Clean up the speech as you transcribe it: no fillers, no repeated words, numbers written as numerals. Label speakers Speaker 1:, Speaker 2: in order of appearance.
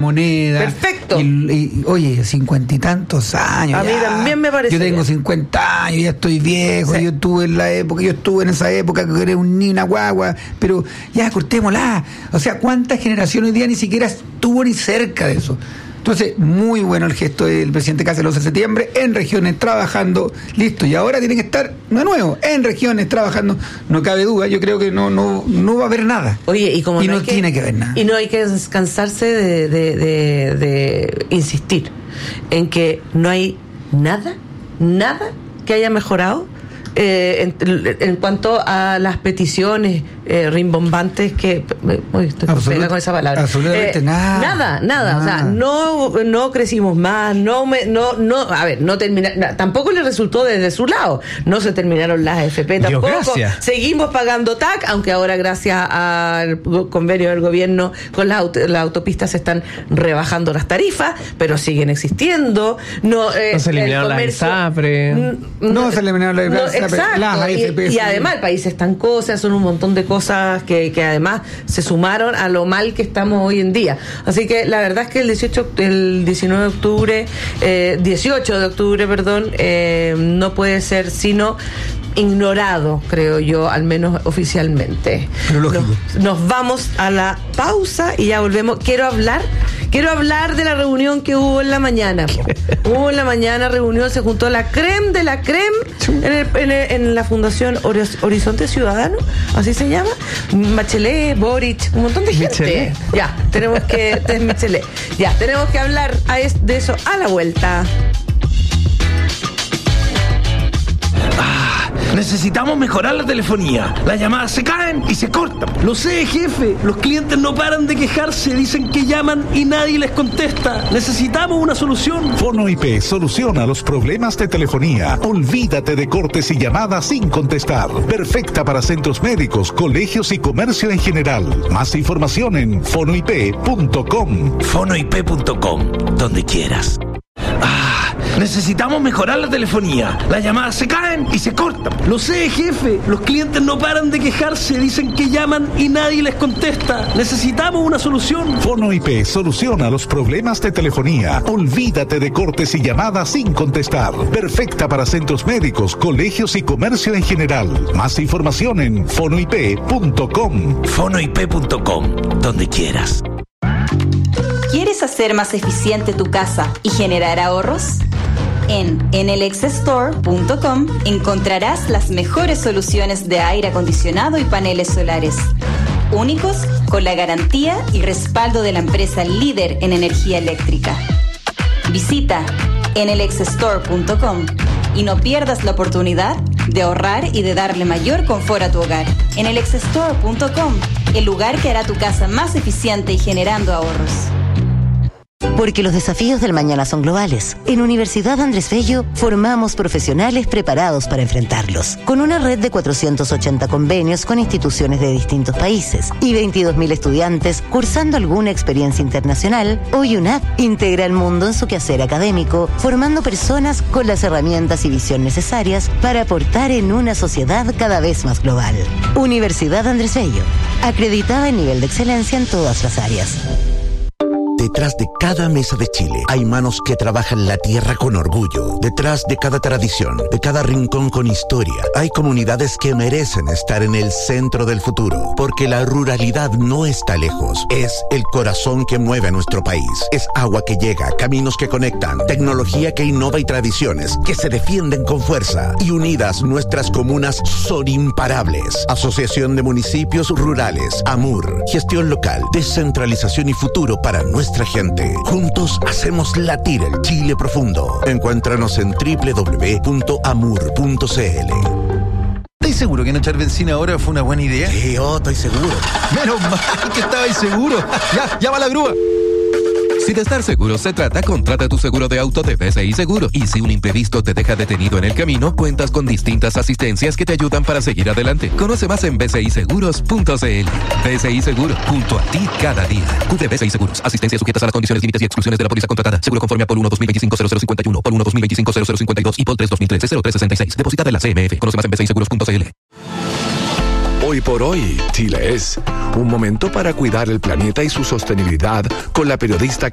Speaker 1: monedas.
Speaker 2: Perfecto.
Speaker 1: Y, oye, 50 y tantos años.
Speaker 2: A mí también me parece.
Speaker 1: Yo tengo 50 años, ya estoy viejo,
Speaker 2: Sí.
Speaker 1: yo estuve en esa época que era un niño, una guagua, pero ya cortémosla. O sea, ¿cuántas generaciones hoy día ni siquiera estuvo ni cerca de eso? Entonces, muy bueno el gesto del presidente Kast el 11 de septiembre, en regiones trabajando, listo, y ahora tienen que estar de nuevo, en regiones trabajando, no cabe duda, yo creo que no va a haber nada.
Speaker 2: Oye, y como
Speaker 1: no tiene que haber nada.
Speaker 2: Y no hay que cansarse de insistir en que no hay nada que haya mejorado en cuanto a las peticiones rimbombantes que estoy pegada con esa palabra.
Speaker 1: Absolutamente nada.
Speaker 2: O sea, no crecimos más, tampoco le resultó desde su lado, no se terminaron las FP tampoco. Seguimos pagando TAC, aunque ahora gracias al convenio del gobierno con las autopistas se están rebajando las tarifas, pero siguen existiendo. No se eliminaron las ISAPRE.
Speaker 1: No se eliminaron las ISAPRE.
Speaker 2: Exacto. Y además el país estancó, o sea, son un montón de cosas que además se sumaron a lo mal que estamos hoy en día. Así que la verdad es que el 18 de octubre, no puede ser sino ignorado, creo yo, al menos oficialmente.
Speaker 1: Pero lógico.
Speaker 2: Nos vamos a la pausa y ya volvemos. Quiero hablar de la reunión que hubo en la mañana. Hubo en la mañana reunión, se juntó la creme de la creme en la Fundación Horizonte Ciudadano, así se llama. Bachelet, Boric, un montón de gente. Tenemos que hablar de eso a la vuelta.
Speaker 3: Necesitamos mejorar la telefonía. Las llamadas se caen y se cortan. Lo sé, jefe. Los clientes no paran de quejarse. Dicen que llaman y nadie les contesta. Necesitamos una solución.
Speaker 4: Fono IP soluciona los problemas de telefonía. Olvídate de cortes y llamadas sin contestar. Perfecta para centros médicos, colegios y comercio en general. Más información en fonoip.com.
Speaker 3: Fonoip.com, donde quieras. Necesitamos mejorar la telefonía. Las llamadas se caen y se cortan. Lo sé, jefe. Los clientes no paran de quejarse. Dicen que llaman y nadie les contesta. Necesitamos una solución.
Speaker 4: Fono IP soluciona los problemas de telefonía. Olvídate de cortes y llamadas sin contestar. Perfecta para centros médicos, colegios y comercio en general. Más información en fonoip.com.
Speaker 3: Fonoip.com, donde quieras.
Speaker 5: ¿Quieres hacer más eficiente tu casa y generar ahorros? En enelexstore.com encontrarás las mejores soluciones de aire acondicionado y paneles solares, únicos con la garantía y respaldo de la empresa líder en energía eléctrica. Visita enelexstore.com y no pierdas la oportunidad de ahorrar y de darle mayor confort a tu hogar. enelexstore.com, el lugar que hará tu casa más eficiente y generando ahorros.
Speaker 6: Porque los desafíos del mañana son globales. En Universidad Andrés Bello formamos profesionales preparados para enfrentarlos. Con una red de 480 convenios con instituciones de distintos países y 22.000 estudiantes cursando alguna experiencia internacional, hoy UNAP integra el mundo en su quehacer académico, formando personas con las herramientas y visión necesarias para aportar en una sociedad cada vez más global. Universidad Andrés Bello, acreditada en nivel de excelencia en todas las áreas.
Speaker 7: Detrás de cada mesa de Chile hay manos que trabajan la tierra con orgullo. Detrás de cada tradición, de cada rincón con historia, hay comunidades que merecen estar en el centro del futuro. Porque la ruralidad no está lejos. Es el corazón que mueve a nuestro país. Es agua que llega, caminos que conectan, tecnología que innova y tradiciones que se defienden con fuerza. Y unidas, nuestras comunas son imparables. Asociación de Municipios Rurales, AMUR. Gestión local, descentralización y futuro para nuestra gente. Juntos hacemos latir el Chile profundo. Encuéntranos en www.amur.cl.
Speaker 8: ¿Estás seguro que no echar benzina ahora fue una buena idea?
Speaker 7: Sí, estoy seguro.
Speaker 8: Menos mal que estabas seguro. Ya, llama a la grúa.
Speaker 9: Si de estar seguro se trata, contrata tu seguro de auto de BCI Seguro. Y si un imprevisto te deja detenido en el camino, cuentas con distintas asistencias que te ayudan para seguir adelante. Conoce más en bciseguros.cl. BCI Seguro, junto a ti cada día. QD BCI Seguros. Asistencia sujetas a las condiciones, límites y exclusiones de la póliza contratada. Seguro conforme a Pol 1 2025-0051, Pol 1 2025-0052 y Pol 3 2013-0366. Depositada en la CMF. Conoce más en bciseguros.cl.
Speaker 10: Hoy por hoy, Chile es un momento para cuidar el planeta y su sostenibilidad con la periodista